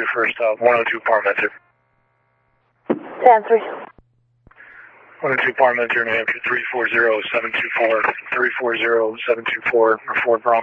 first, 102 Parmenter. 10-3. 102 Parmenter, New Hampshire, 340-724, 340-724, Fort Bronx.